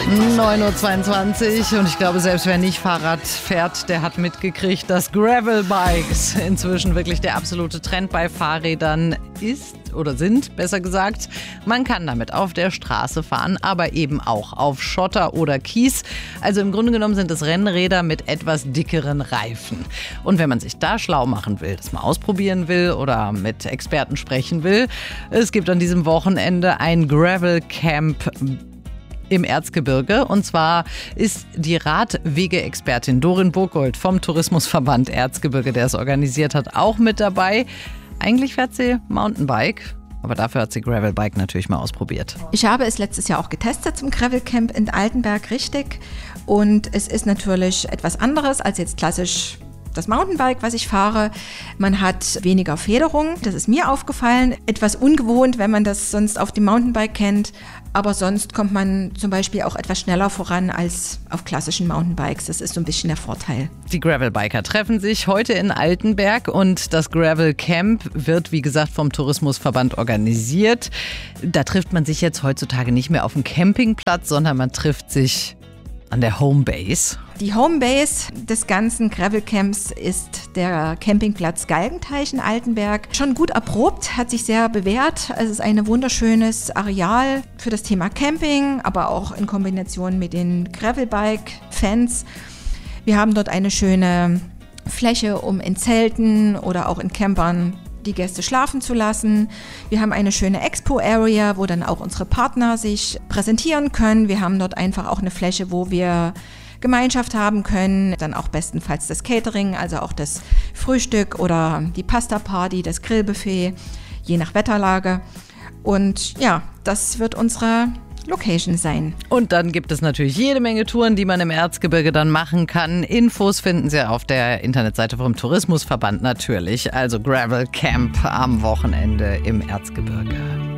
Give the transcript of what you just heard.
9:22 Uhr und ich glaube, selbst wer nicht Fahrrad fährt, der hat mitgekriegt, dass Gravelbikes inzwischen wirklich der absolute Trend bei Fahrrädern ist oder sind, besser gesagt. Man kann damit auf der Straße fahren, aber eben auch auf Schotter oder Kies. Also im Grunde genommen sind es Rennräder mit etwas dickeren Reifen. Und wenn man sich da schlau machen will, das mal ausprobieren will oder mit Experten sprechen will, es gibt an diesem Wochenende ein Gravel Camp im Erzgebirge. Und zwar ist die Radwege-Expertin Dorin Burkhold vom Tourismusverband Erzgebirge, der es organisiert hat, auch mit dabei. Eigentlich fährt sie Mountainbike, aber dafür hat sie Gravelbike natürlich mal ausprobiert. Ich habe es letztes Jahr auch getestet zum Gravelcamp in Altenberg, richtig. Und es ist natürlich etwas anderes als jetzt klassisch das Mountainbike, was ich fahre. Man hat weniger Federung, das ist mir aufgefallen. Etwas ungewohnt, wenn man das sonst auf dem Mountainbike kennt. Aber sonst kommt man zum Beispiel auch etwas schneller voran als auf klassischen Mountainbikes. Das ist so ein bisschen der Vorteil. Die Gravelbiker treffen sich heute in Altenberg und das Gravel Camp wird, wie gesagt, vom Tourismusverband organisiert. Da trifft man sich jetzt heutzutage nicht mehr auf dem Campingplatz, sondern man trifft sich an der Homebase. Die Homebase des ganzen Gravelcamps ist der Campingplatz Galgenteich in Altenberg. Schon gut erprobt, hat sich sehr bewährt. Es ist ein wunderschönes Areal für das Thema Camping, aber auch in Kombination mit den Gravelbike-Fans. Wir haben dort eine schöne Fläche, um in Zelten oder auch in Campern die Gäste schlafen zu lassen. Wir haben eine schöne Expo-Area, wo dann auch unsere Partner sich präsentieren können. Wir haben dort einfach auch eine Fläche, wo wir Gemeinschaft haben können, dann auch bestenfalls das Catering, also auch das Frühstück oder die Pasta-Party, das Grillbuffet, je nach Wetterlage. Und ja, das wird unsere Location sein. Und dann gibt es natürlich jede Menge Touren, die man im Erzgebirge dann machen kann. Infos finden Sie auf der Internetseite vom Tourismusverband natürlich. Also Gravel Camp am Wochenende im Erzgebirge.